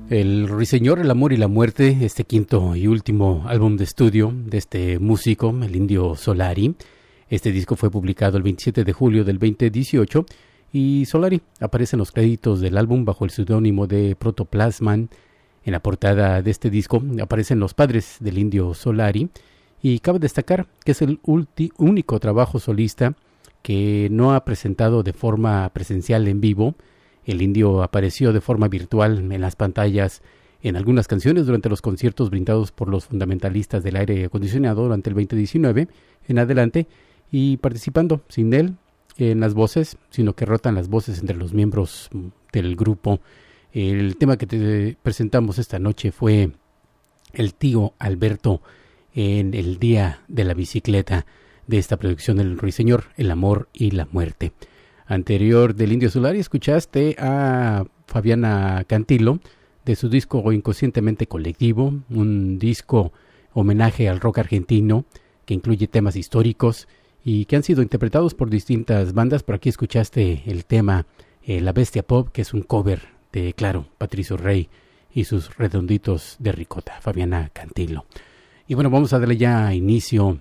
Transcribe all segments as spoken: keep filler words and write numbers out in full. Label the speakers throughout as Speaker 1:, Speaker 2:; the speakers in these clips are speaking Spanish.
Speaker 1: El Ruiseñor, el amor y la muerte, este quinto y último álbum de estudio de este músico, el Indio Solari. Este disco fue publicado el veintisiete de julio del veinte dieciocho y Solari aparece en los créditos del álbum bajo el seudónimo de Protoplasman. En la portada de este disco aparecen los padres del Indio Solari y cabe destacar que es el ulti- único trabajo solista que no ha presentado de forma presencial en vivo. El Indio apareció de forma virtual en las pantallas en algunas canciones durante los conciertos brindados por los fundamentalistas del aire acondicionado durante el veinte diecinueve en adelante y participando sin él en las voces, sino que rotan las voces entre los miembros del grupo. El tema que te presentamos esta noche fue El tío Alberto en el Día de la Bicicleta, de esta producción del Ruiseñor, el amor y la muerte. Anterior del Indio Solari escuchaste a Fabiana Cantilo de su disco Inconscientemente Colectivo, un disco homenaje al rock argentino que incluye temas históricos y que han sido interpretados por distintas bandas. Por aquí escuchaste el tema eh, La Bestia Pop, que es un cover de, claro, Patricio Rey y sus redonditos de ricota, Fabiana Cantilo. Y bueno, vamos a darle ya inicio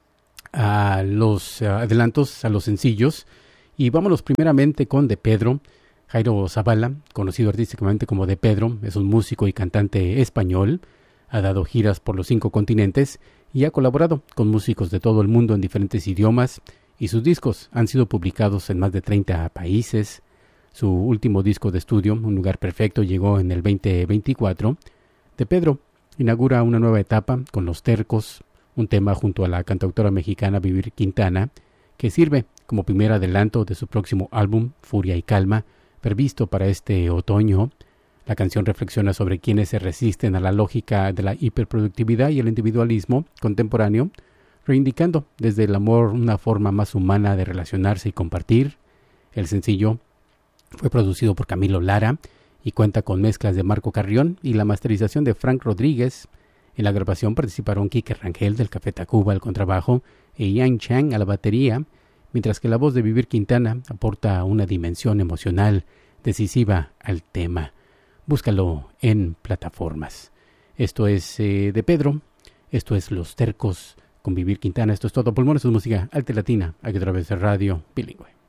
Speaker 1: a los uh, adelantos, a los sencillos. Y vámonos primeramente con De Pedro. Jairo Zavala, conocido artísticamente como De Pedro, es un músico y cantante español. Ha dado giras por los cinco continentes y ha colaborado con músicos de todo el mundo en diferentes idiomas. Y sus discos han sido publicados en más de treinta países. Su último disco de estudio, Un lugar perfecto, llegó en el veinte veinticuatro. De Pedro inaugura una nueva etapa con Los Tercos, un tema junto a la cantautora mexicana Vivir Quintana, que sirve como primer adelanto de su próximo álbum, Furia y Calma, previsto para este otoño. La canción reflexiona sobre quienes se resisten a la lógica de la hiperproductividad y el individualismo contemporáneo, reivindicando desde el amor una forma más humana de relacionarse y compartir. El sencillo fue producido por Camilo Lara y cuenta con mezclas de Marco Carrión y la masterización de Frank Rodríguez. En la grabación participaron Quique Rangel del Café Tacuba al contrabajo e Ian Chang a la batería, mientras que la voz de Vivir Quintana aporta una dimensión emocional decisiva al tema. Búscalo en plataformas. Esto es eh, De Pedro, esto es Los Tercos con Vivir Quintana. Esto es todo. Pulmones es música alta latina, aquí a través de Radio Bilingüe.